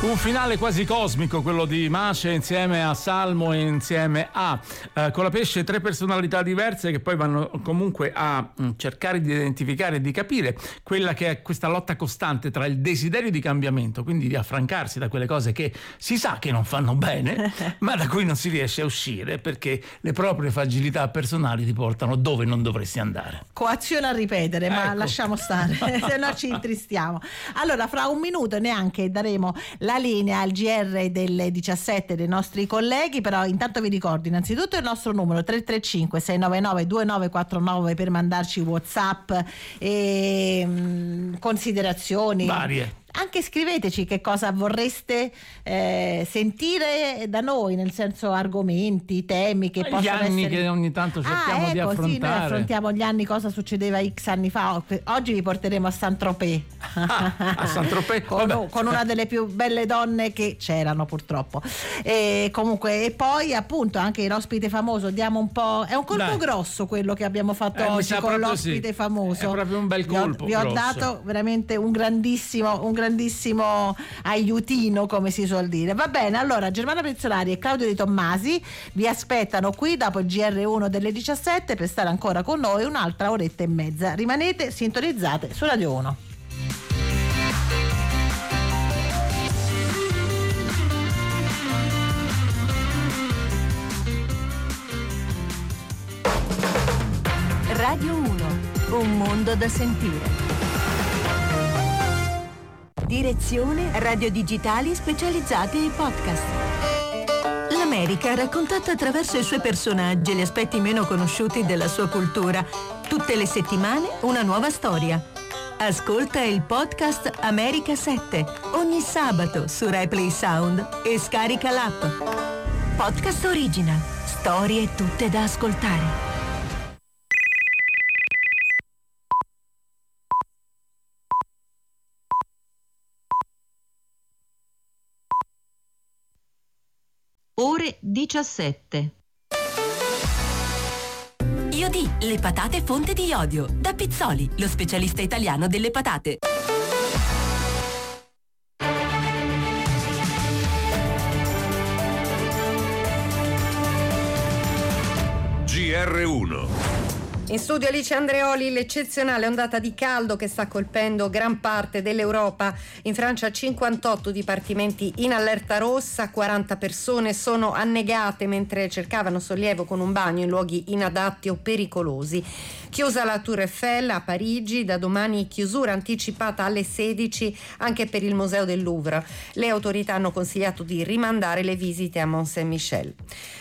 Un finale quasi cosmico, quello di Mace insieme a Salmo e insieme a Colapesce, 3 personalità diverse che poi vanno comunque a cercare di identificare e di capire quella che è questa lotta costante tra il desiderio di cambiamento, quindi di affrancarsi da quelle cose che si sa che non fanno bene, ma da cui non si riesce a uscire perché le proprie fragilità personali ti portano dove non dovresti andare. Coazione a ripetere, ma ecco, lasciamo stare, se no ci intristiamo. Allora, fra un minuto neanche daremo la linea al GR delle 17 dei nostri colleghi, però intanto vi ricordo innanzitutto il nostro numero 335 699 2949 per mandarci WhatsApp e considerazioni varie. Anche scriveteci che cosa vorreste sentire da noi, nel senso argomenti, temi che possono essere... Gli anni che ogni tanto cerchiamo di affrontare. Sì, noi affrontiamo gli anni, cosa succedeva X anni fa. Oggi vi porteremo a Saint-Tropez. A Saint-Tropez? con una delle più belle donne che c'erano purtroppo. Comunque, e poi appunto anche l'ospite famoso, diamo un po'... È un colpo grosso quello che abbiamo fatto oggi con l'ospite famoso. È proprio un bel colpo. Vi ho dato veramente un grandissimo aiutino, come si suol dire. Va bene, allora Germana Pezzolari e Claudio Di Tommasi vi aspettano qui dopo il GR1 delle 17 per stare ancora con noi un'altra oretta e mezza. Rimanete sintonizzate su Radio 1. Radio 1, un mondo da sentire. Direzione radio digitali specializzate e podcast. L'America raccontata attraverso i suoi personaggi e gli aspetti meno conosciuti della sua cultura. Tutte le settimane una nuova storia. Ascolta il podcast America 7 ogni sabato su Replay Sound e scarica l'app. Podcast Original. Storie tutte da ascoltare. Ore 17. Iodì, le patate fonte di iodio. Da Pizzoli, lo specialista italiano delle patate. GR1. In studio Alice Andreoli. L'eccezionale ondata di caldo che sta colpendo gran parte dell'Europa. In Francia 58 dipartimenti in allerta rossa, 40 persone sono annegate mentre cercavano sollievo con un bagno in luoghi inadatti o pericolosi. Chiusa la Tour Eiffel a Parigi, da domani chiusura anticipata alle 16 anche per il Museo del Louvre. Le autorità hanno consigliato di rimandare le visite a Mont Saint-Michel.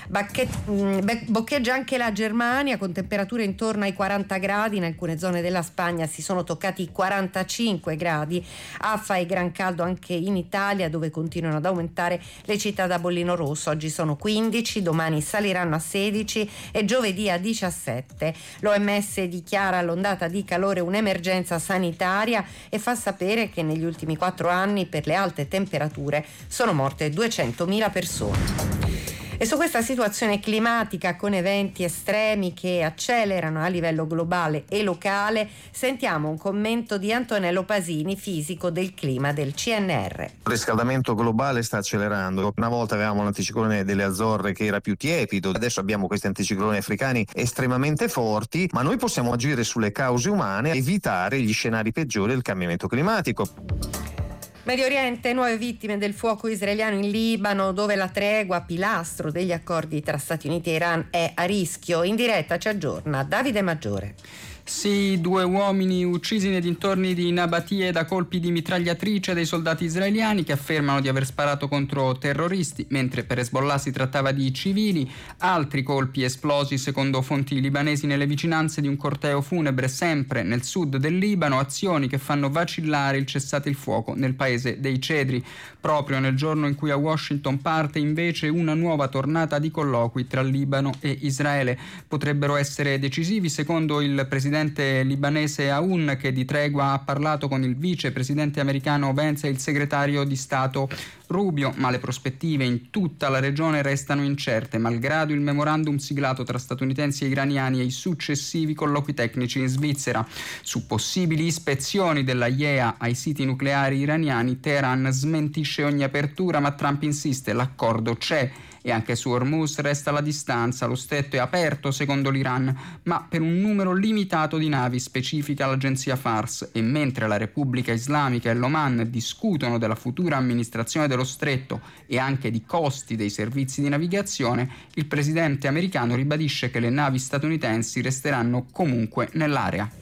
Boccheggia anche la Germania con temperature intorno ai 40 gradi, in alcune zone della Spagna si sono toccati i 45 gradi. Affa e gran caldo anche in Italia, dove continuano ad aumentare le città da bollino rosso. Oggi sono 15, domani saliranno a 16 e giovedì a 17. L'OMS dichiara l'ondata di calore un'emergenza sanitaria e fa sapere che negli ultimi 4 anni per le alte temperature sono morte 200.000 persone. E su questa situazione climatica con eventi estremi che accelerano a livello globale e locale sentiamo un commento di Antonello Pasini, fisico del clima del CNR. Il riscaldamento globale sta accelerando. Una volta avevamo l'anticiclone delle Azzorre che era più tiepido, adesso abbiamo questi anticicloni africani estremamente forti, ma noi possiamo agire sulle cause umane e evitare gli scenari peggiori del cambiamento climatico. Medio Oriente, nuove vittime del fuoco israeliano in Libano, dove la tregua, pilastro degli accordi tra Stati Uniti e Iran, è a rischio. In diretta ci aggiorna Davide Maggiore. Sì, 2 uomini uccisi nei dintorni di Nabatie da colpi di mitragliatrice dei soldati israeliani che affermano di aver sparato contro terroristi, mentre per Hezbollah si trattava di civili. Altri colpi esplosi secondo fonti libanesi nelle vicinanze di un corteo funebre sempre nel sud del Libano, azioni che fanno vacillare il cessate il fuoco nel paese dei cedri, proprio nel giorno in cui a Washington parte invece una nuova tornata di colloqui tra Libano e Israele. Potrebbero essere decisivi secondo il presidente presidente libanese Aoun, che di tregua ha parlato con il vicepresidente americano Vance e il segretario di Stato Rubio, ma le prospettive in tutta la regione restano incerte, malgrado il memorandum siglato tra statunitensi e iraniani e i successivi colloqui tecnici in Svizzera. Su possibili ispezioni della IEA ai siti nucleari iraniani, Teheran smentisce ogni apertura, ma Trump insiste, l'accordo c'è. E anche su Hormuz resta la distanza, lo stretto è aperto secondo l'Iran, ma per un numero limitato di navi, specifica l'agenzia Fars. E mentre la Repubblica Islamica e l'Oman discutono della futura amministrazione dello stretto e anche di costi dei servizi di navigazione, il presidente americano ribadisce che le navi statunitensi resteranno comunque nell'area.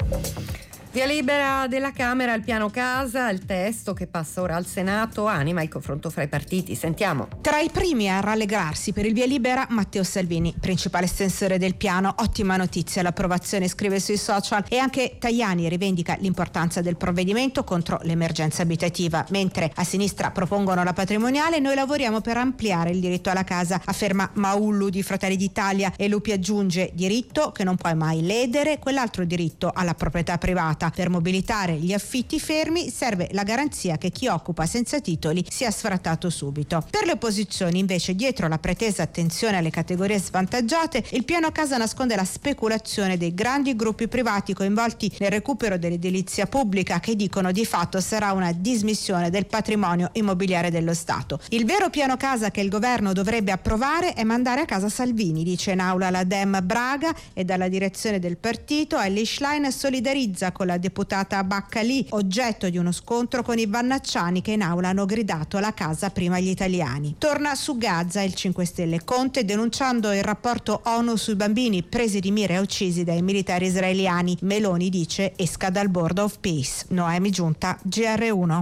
Via libera della Camera al piano casa, il testo che passa ora al Senato anima il confronto fra i partiti. Sentiamo. Tra i primi a rallegrarsi per il via libera Matteo Salvini, principale estensore del piano. Ottima notizia l'approvazione, scrive sui social, e anche Tajani rivendica l'importanza del provvedimento contro l'emergenza abitativa. Mentre a sinistra propongono la patrimoniale, noi lavoriamo per ampliare il diritto alla casa, afferma Maullu di Fratelli d'Italia, e Lupi aggiunge: diritto che non puoi mai ledere quell'altro diritto alla proprietà privata. Per mobilitare gli affitti fermi serve la garanzia che chi occupa senza titoli sia sfrattato subito. Per le opposizioni, invece, dietro la pretesa attenzione alle categorie svantaggiate, il piano casa nasconde la speculazione dei grandi gruppi privati coinvolti nel recupero dell'edilizia pubblica, che dicono di fatto sarà una dismissione del patrimonio immobiliare dello Stato. Il vero piano casa che il governo dovrebbe approvare è mandare a casa Salvini, dice in aula la Dem Braga, e dalla direzione del partito Elly Schlein solidarizza con la deputata Baccalì, oggetto di uno scontro con i Vannacciani, che in aula hanno gridato la casa prima gli italiani. Torna su Gaza il 5 Stelle. Conte, denunciando il rapporto ONU sui bambini presi di mira e uccisi dai militari israeliani. Meloni dice esca dal Board of Peace. Noemi Giunta, GR1.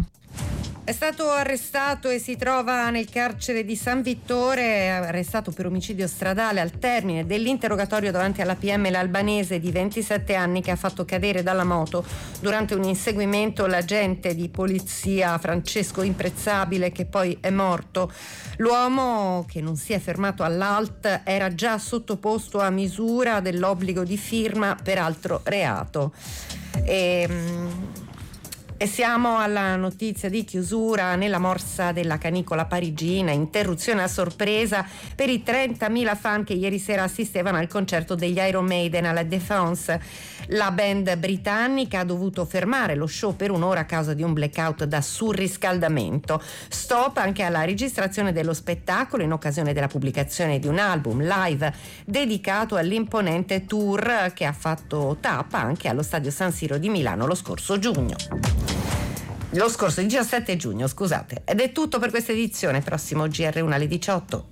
È stato arrestato e si trova nel carcere di San Vittore, arrestato per omicidio stradale al termine dell'interrogatorio davanti alla PM l'albanese di 27 anni che ha fatto cadere dalla moto durante un inseguimento l'agente di polizia Francesco Imprezzabile, che poi è morto. L'uomo, che non si è fermato all'ALT, era già sottoposto a misura dell'obbligo di firma per altro reato. E siamo alla notizia di chiusura. Nella morsa della canicola parigina, interruzione a sorpresa per i 30.000 fan che ieri sera assistevano al concerto degli Iron Maiden alla Défense. La band britannica ha dovuto fermare lo show per un'ora a causa di un blackout da surriscaldamento. Stop anche alla registrazione dello spettacolo in occasione della pubblicazione di un album live dedicato all'imponente tour che ha fatto tappa anche allo Stadio San Siro di Milano lo scorso 17 giugno, scusate. Ed è tutto per questa edizione. Prossimo GR1 alle 18.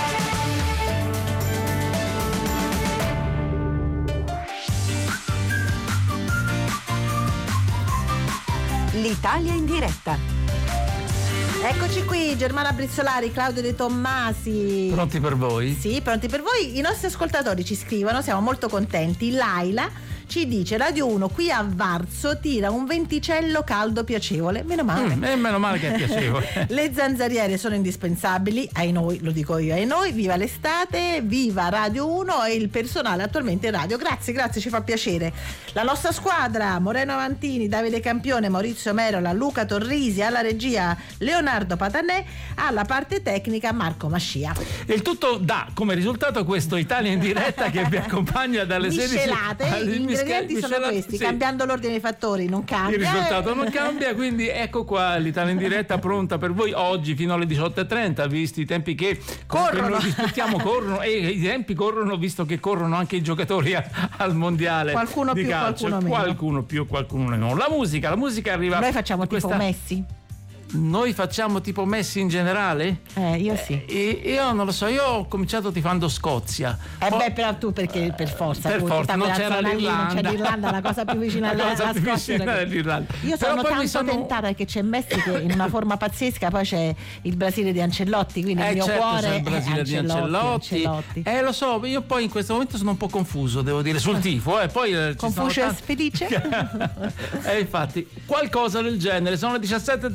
L'Italia in diretta. Eccoci qui, Germana Brizzolari, Claudio De Tommasi. Pronti per voi? Sì, pronti per voi. I nostri ascoltatori ci scrivono, siamo molto contenti. Laila ci dice: Radio 1 qui a Varzo tira un venticello caldo piacevole. Meno male. Meno male che è piacevole. Le zanzariere sono indispensabili, ai noi, lo dico io, ai noi. Viva l'estate, viva Radio 1 e il personale attualmente in radio. Grazie, ci fa piacere. La nostra squadra: Moreno Avantini, Davide Campione, Maurizio Merola, Luca Torrisi, alla regia Leonardo Patanè, alla parte tecnica Marco Mascia. Il tutto dà come risultato questo Italia in diretta che vi accompagna dalle 16 alle gli ingredienti sono questi, sì. Cambiando l'ordine dei fattori non cambia. Il risultato non cambia, quindi ecco qua l'Italia in diretta pronta per voi oggi fino alle 18:30, visti i tempi che corrono. Corrono e i tempi corrono, visto che corrono anche i giocatori al mondiale. Qualcuno di più, calcio. qualcuno più, qualcuno meno. La musica arriva. Noi facciamo tipo Messi. Noi facciamo tipo Messi in generale? Io sì. Io non lo so, io ho cominciato tifando Scozia. Però tu perché per forza. Per forza, non c'era l'Irlanda. Non c'è l'Irlanda, la cosa più vicina alla Scozia. Io sono tanto tentata che c'è Messi che in una forma pazzesca, poi c'è il Brasile di Ancelotti, quindi il mio cuore c'è il Brasile di Ancelotti. Lo so, io poi in questo momento sono un po' confuso, devo dire, sul tifo. Poi Confucio e felice? Infatti, qualcosa del genere. Sono le 17:07.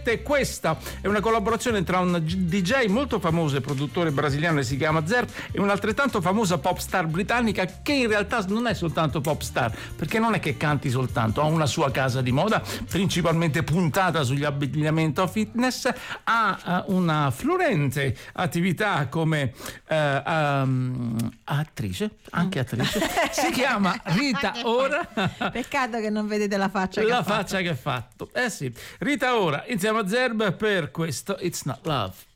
17. Questa è una collaborazione tra un DJ molto famoso e produttore brasiliano che si chiama Zerb e un'altrettanto famosa pop star britannica che in realtà non è soltanto pop star, perché non è che canti soltanto, ha una sua casa di moda principalmente puntata sugli abbigliamento fitness, ha una fluente attività come attrice, anche attrice, si chiama Rita Ora. Peccato che non vedete la faccia che ha fatto. Che ha fatto. Sì, Rita Ora insieme a Zerb per questo It's Not Love.